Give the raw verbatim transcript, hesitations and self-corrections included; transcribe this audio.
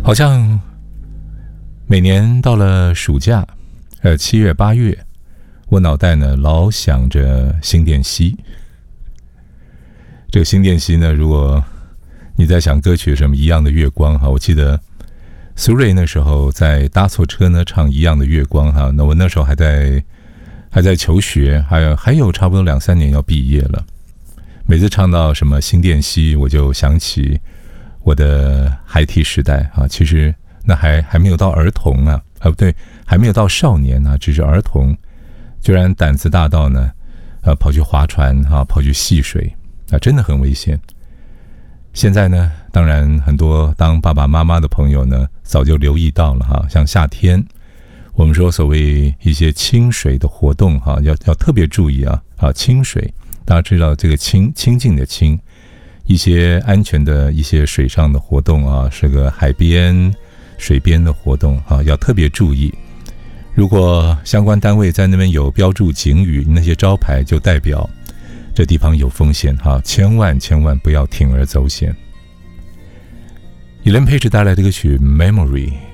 好像每年到了暑假，呃，七月八月，我脑袋呢老想着新店溪。这个新店溪呢，如果你在想歌曲什么一样的月光哈，我记得苏芮那时候在搭错车呢唱一样的月光哈，那我那时候还在还在求学，还有还有差不多两三年要毕业了。每次唱到什么新店溪，我就想起我的孩提时代啊，其实那还还没有到儿童啊，啊不对，还没有到少年啊，只是儿童，居然胆子大到呢，呃，跑去划船啊，跑去戏水啊，真的很危险。现在呢，当然很多当爸爸妈妈的朋友呢，早就留意到了哈，像夏天，我们说所谓一些清水的活动哈，要要特别注意啊啊，清水，大家知道这个清清净的清。一些安全的一些水上的活动啊，是个海边、水边的活动啊，要特别注意。如果相关单位在那边有标注警语，那些招牌就代表这地方有风险哈，千万千万不要铤而走险。Elaine Paige带来这个曲《Memory》。